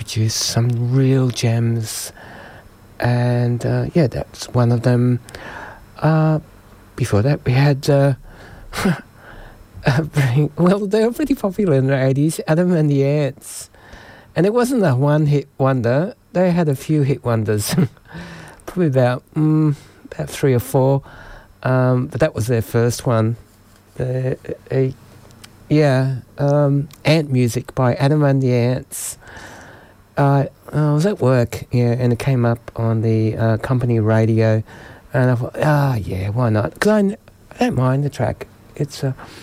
produced some real gems, and that's one of them. Before that, we had they were pretty popular in the 80s, Adam and the Ants. And it wasn't a one-hit wonder. They had a few hit wonders, probably about 3 or 4. But that was their first one. Ant Music by Adam and the Ants. I was at work, and it came up on the company radio, and I thought, why not? Because I don't mind the track. It's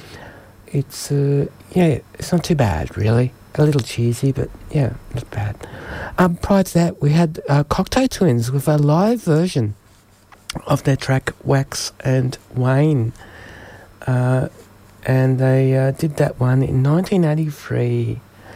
not too bad, really. A little cheesy, but not bad. Prior to that, we had Cocteau Twins with a live version of their track Wax and Wayne. And they did that one in 1983.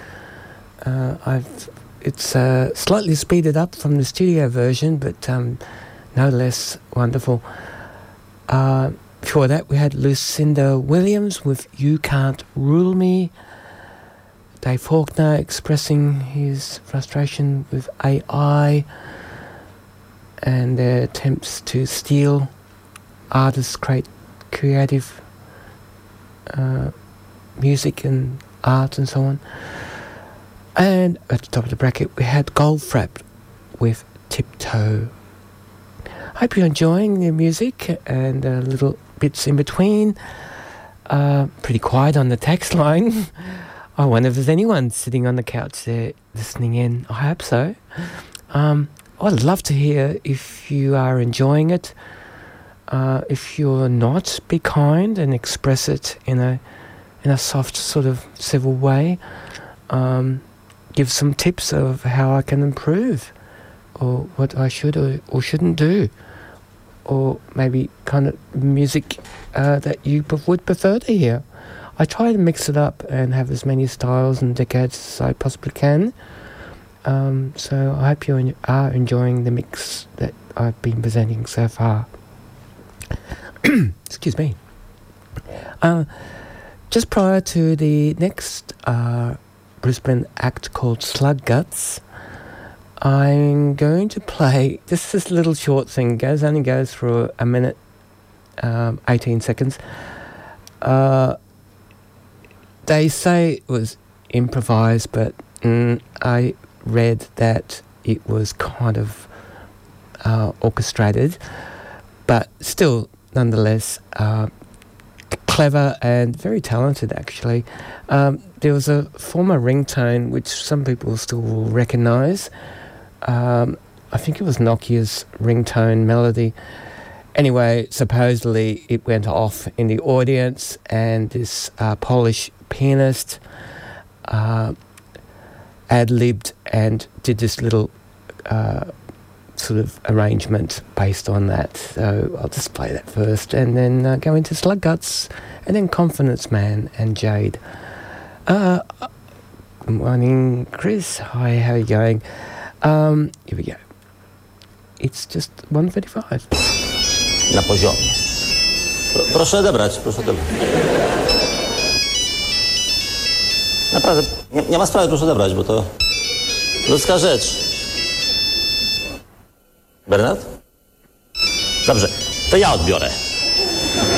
It's slightly speeded up from the studio version, but no less wonderful. Before that, we had Lucinda Williams with You Can't Rule Me. Dave Faulkner expressing his frustration with AI and their attempts to steal artists' creative music and art and so on. And at the top of the bracket, we had Goldfrapp with Tiptoe. Hope you're enjoying the music and little bits in between. Pretty quiet on the text line. I wonder if there's anyone sitting on the couch there listening in. I hope so. I'd love to hear if you are enjoying it. If you're not, be kind and express it in a soft, sort of civil way. Give some tips of how I can improve, or what I should or shouldn't do, or maybe kind of music that you would prefer to hear. I try to mix it up and have as many styles and decades as I possibly can. So I hope you are enjoying the mix that I've been presenting so far. Excuse me. Just prior to the next Brisbane act called Slugguts, I'm going to play just this little short thing. Only goes for a minute, 18 seconds. They say it was improvised, but I read that it was kind of orchestrated, but still, nonetheless, clever and very talented, actually. There was a former ringtone which some people still will recognise. I think it was Nokia's ringtone melody. Anyway, supposedly it went off in the audience, and this Polish pianist ad-libbed and did this little sort of arrangement based on that. So I'll just play that first and then go into Slugguts and then Confidence Man and Jade. Good morning, Chris. Hi, how are you going? Here we go. It's just 1:35. Na poziomie. Proszę odebrać, proszę odebrać. Naprawdę, nie ma sprawy, proszę odebrać, bo to ludzka rzecz. Bernard? Dobrze, to ja odbiorę.